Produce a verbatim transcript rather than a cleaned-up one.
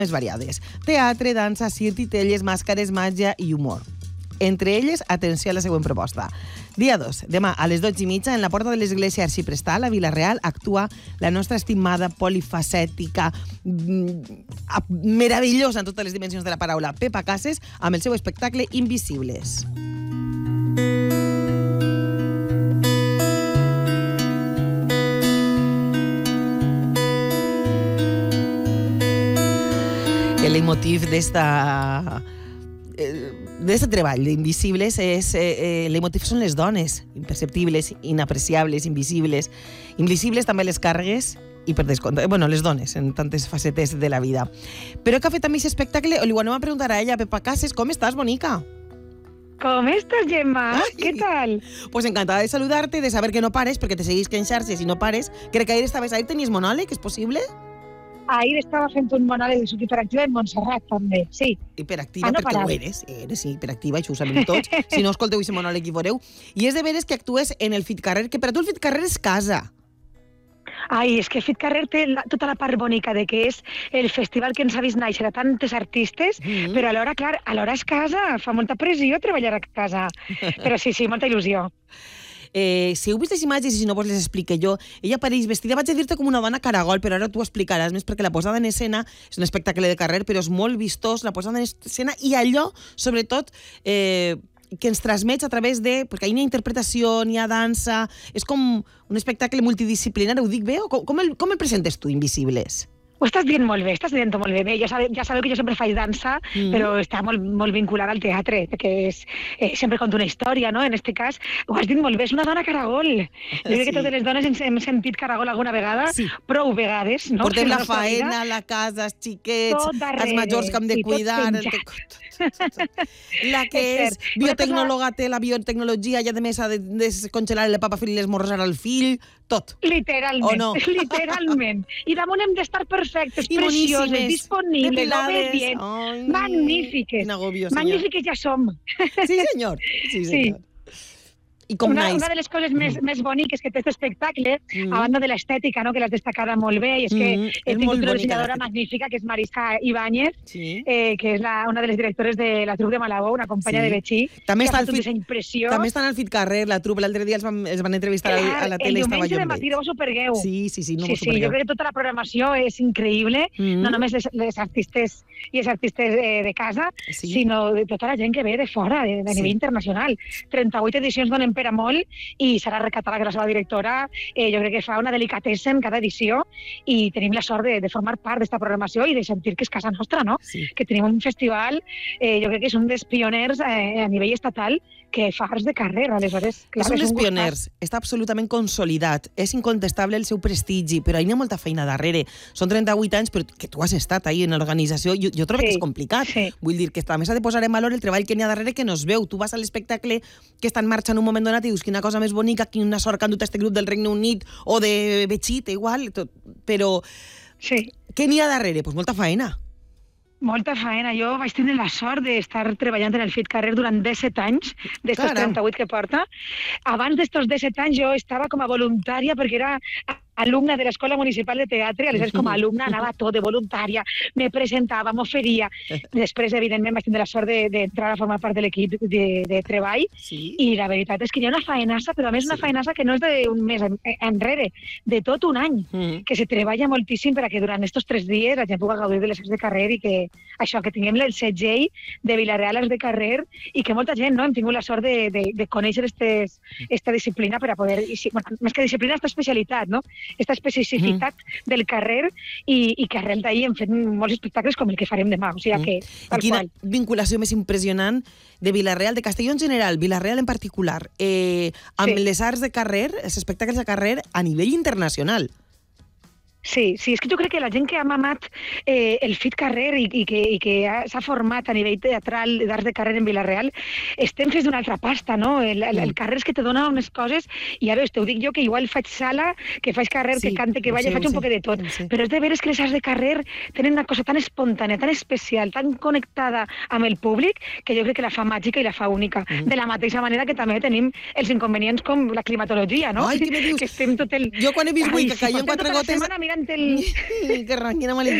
més variades. Teatre, dansa, circ, titelles, màscares, màgia i humor. Entre elles, atenció a la següent proposta. Dia dos. Demà, a les dotze i mitja, en la porta de l'església Arxiprestal, a Vila-real, actua la nostra estimada, polifacètica, meravellosa en totes les dimensions de la paraula, Pepa Casas, amb el seu espectacle Invisibles. El leitmotiv d'esta... d'aquest treball d'Invisibles és, eh, el motiu són les dones, imperceptibles, inapreciables, invisibles. Invisibles també les càrregues i per descompte, bueno, les dones en tantes facetes de la vida. Però què ha fet amb aquest espectacle? Li ho anem a preguntar a ella, Pepa Casas. Com estàs, bonica? ¿Cómo estás, Gemma? Ay. ¿Qué tal? Pues encantada de saludarte, de saber que no pares, perquè te seguís que en xarxes i no pares. Crec que ahir estaves ahir, tenies monòleg, és possible? Ahir estava fent un monòleg de soc hiperactiva en Montserrat, també, sí. Hiperactiva, ah, no perquè parar. Ho eres, eres hiperactiva, això ho sabem tots. Si no, escolteu aquest monòleg i veureu. I és de veres que actues en el Fitcarrer, que per a tu el Fitcarrer és casa. Ai, és que Fitcarrer té la, tota la part bonica de que és el festival que ens ha vist néixer a tantes artistes, mm-hmm. però alhora, clar, alhora és casa, fa molta pressió treballar a casa. Però sí, sí, molta il·lusió. Eh, si heu vist les imatges i si no vos les explique jo, ella apareix vestida, vaig a dir-te com una dona caragol, però ara tu ho explicaràs més perquè la posada en escena és un espectacle de carrer, però és molt vistós la posada en escena i allò, sobretot, eh, que ens transmets a través de... perquè hi ha interpretació, hi ha dansa, és com un espectacle multidisciplinari, ho dic bé? Com, com, el, com el presentes tu, Invisibles? Ho estàs dient molt bé, estàs dient molt bé. bé ja, sabeu, ja sabeu que jo sempre faig dansa, mm. però està molt, molt vinculada al teatre, perquè és, eh, sempre conto una història, no? En aquest cas, ho has dit molt bé, és una dona caragol. Jo crec sí. que totes les dones hem, hem sentit caragol alguna vegada, sí. prou vegades, no? Portem la faena, vida. La casa, els xiquets, els majors que hem de sí, cuidar... La que és, és biotecnòloga té la biotecnologia i a més ha de descongelar el papa fill i l'esmorzar al fill, tot. Literalment, o no? literalment. I damunt hem d'estar perfectes, I precioses, disponibles, obedients, Ai, magnífiques. Agobio, magnífiques ja som. Sí, senyor. Sí, senyor. Sí. I com una, nice. una de les coses més, mm. més boniques que té aquest espectacle, mm. a banda de l'estètica, no, que l'has destacada molt bé, i és que mm. he tingut una dissenyadora magnífica, que és Marisca Ibáñez, sí. eh, que és la, una de les directores de la trup de Malabo, una companya sí. de Betxí, també que ha fet un disseny preciós. També estan al Fitcarrer, la trup, l'altre dia els van, els van entrevistar el, a la tele i estava jo amb ells. El diumenge de matí vos ho pergueu. Sí, sí, sí, no sí, vos ho sí, pergueu. jo crec que tota la programació és increïble, mm. no només les, les artistes i els artistes eh, de casa, sí. sinó de tota la gent que ve de fora, de, de sí. nivell internacional. trenta-vuit edicions donen per a molt, i serà recatada que la seva directora, eh, jo crec que fa una delicatessa en cada edició i tenim la sort de, de formar part d'esta programació i de sentir que és casa nostra, no? Sí. Que tenim un festival, eh, jo crec que és un dels pioners eh, a nivell estatal que fa arts de carrer, aleshores... Clar, és un dels pioners, està absolutament consolidat, és incontestable el seu prestigi, però hi ha molta feina darrere. Són trenta-vuit anys, però que tu has estat ahí en l'organització, jo, jo trobo sí, que és complicat. Sí. Vull dir que també s'ha de posar en valor el treball que n'hi ha darrere que no es veu. Tu vas a l'espectacle que està en marxa en un moment donat i dius quina cosa més bonica, quina sort que han dut este grup del Regne Unit o de Betxit, igual, tot, però sí. què n'hi ha darrere? Pues molta feina. Molta feina. Jo vaig tenir la sort d'estar treballant en el Fitcarrer durant disset anys, d'estos trenta-vuit que porta. Abans d'estos disset anys jo estava com a voluntària perquè era alumna de l'Escola Municipal de Teatre, aleshores com a alumna anava tot de voluntària, me presentava, m'oferia. Després, evidentment, vaig tenir la sort d'entrar de, a formar part de l'equip de, de treball sí. i la veritat és que hi ha una faenassa, però a més sí. una faenassa que no és d'un mes enrere, de tot un any, mm. que se treballa moltíssim perquè durant aquests tres dies la gent pugui gaudir de les arts de carrer i que això, que tinguem el segell de Vila-real arts de carrer i que molta gent no, hem tingut la sort de, de, de conèixer aquesta disciplina per a poder, i, bueno, més que disciplina, aquesta especialitat, no? Aquesta especificitat mm. del carrer i, i que arrel d'ahir hem fet molts espectacles com el que farem demà. O sigui que, tal I quina qual. vinculació més impressionant de Vila-real, de Castelló en general, Vila-real en particular, eh, amb sí. les arts de carrer, els espectacles de carrer a nivell internacional. Sí, sí, és que jo crec que la gent que ha mamat eh, el Fitcarrer i, i que, i que s'ha format a nivell teatral d'arts de carrer en Vila-real, estem fets d'una altra pasta, no? El, el, el carrer és que te dona unes coses, i ja veus, t'ho dic jo, que igual faig sala, que faig carrer, sí, que cante, que balla, sí, faig un sí, poc de tot. Sí. Però és de veres que les arts de carrer tenen una cosa tan espontània, tan especial, tan connectada amb el públic, que jo crec que la fa màgica i la fa única. Mm. De la mateixa manera que també tenim els inconvenients com la climatologia, no? Ai, què me dius? Que estem tot el... Jo quan he vist avui que caien quatre gotes... El... Que ranquina